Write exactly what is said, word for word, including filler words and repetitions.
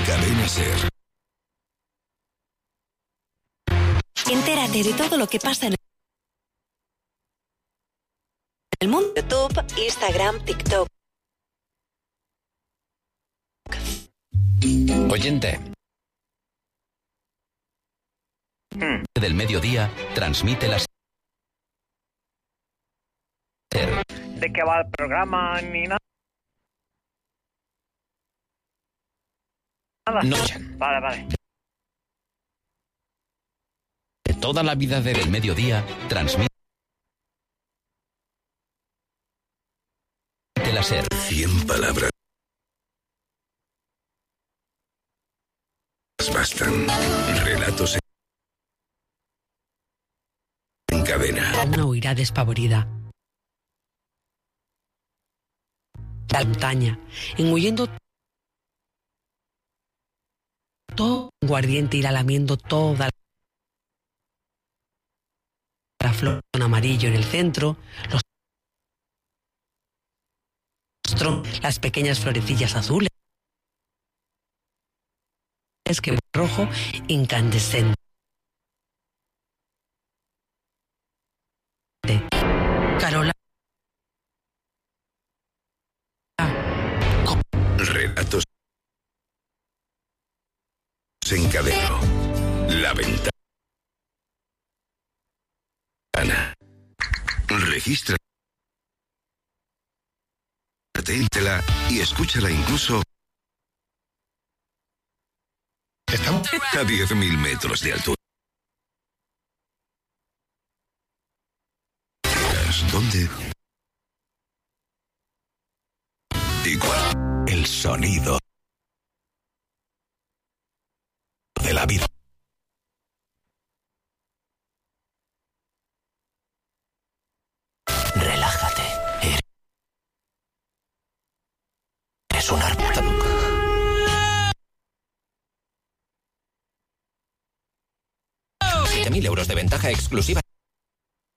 Cadena SER. Entérate de todo lo que pasa en el mundo. YouTube, Instagram, TikTok. Oyente. Hmm. Del mediodía transmite las... ¿De qué va el programa ni nada? Nada. No. Vale, vale. De toda la vida del mediodía transmite la SER. Cien palabras bastan. Relatos en cadena. Una huirá despavorida. La montaña, engullendo todo un guardiente, irá lamiendo toda la flor en amarillo en el centro, los troncos, las pequeñas florecillas azules, es que rojo incandescente. Carola. Relatos en cadena. La ventana. Registra. Téntela y escúchala incluso estamos a diez mil metros de altura. ¿Dónde? ¿Y cuál? El sonido de la vida. Relájate. Eres un árbol. siete mil euros de ventaja exclusiva.